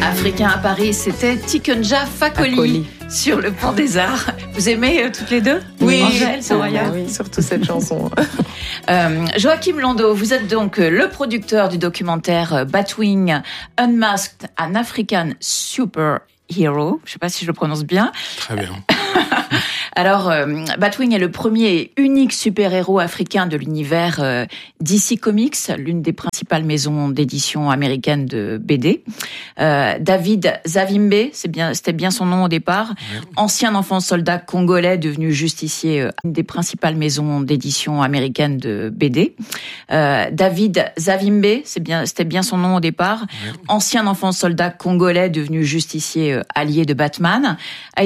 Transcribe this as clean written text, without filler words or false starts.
Africain à Paris, c'était Tikenja Fakoli sur le Pont des Arts. Vous aimez toutes les deux? Oui, Angèle, Soraya. Oui, surtout cette chanson. Joachim Landau, vous êtes donc le producteur du documentaire Batwing Unmasked, an African Superhero. Je ne sais pas si je le prononce bien. Très bien. Alors, Batwing est le premier et unique super-héros africain de l'univers DC Comics, l'une des principales maisons d'édition américaines de BD. David Zavimbe, c'était bien son nom au départ, ancien enfant soldat congolais devenu justicier, une des principales maisons d'édition américaines de BD. David Zavimbe, c'était bien son nom au départ, ancien enfant soldat congolais devenu justicier allié de Batman, a